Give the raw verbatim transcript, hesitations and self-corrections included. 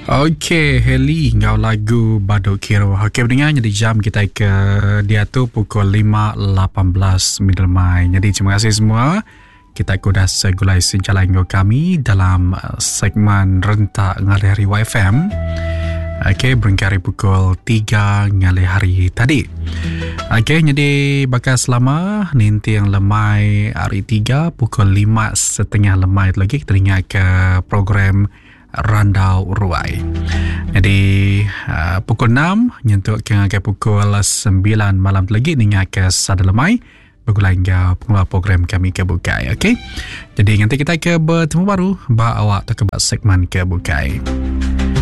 Okey, Heli, ngau lagu Baduk Kiro. Okey, pendengar, jadi jam kita ke dia tu pukul lima lapan belas minit mai. Jadi terima kasih semua. Kita kuda segulai sincalan kami dalam segmen rentak ngalih hari Y F M. Okey, berengkari pukul tiga ngalih hari tadi. Okey, jadi bakal selama nanti yang lemai hari tiga pukul lima setengah lemai lagi kita ingat ke program Randau Ruai. Jadi uh, pukul enam nyentuk ke pukul sembilan malam lagi ingat ke sada lemai bergulai hingga pengeluar program kami ke Bukai. Okey. Jadi nanti kita ke bertemu baru ba awak tak ke segmen ke Bukai.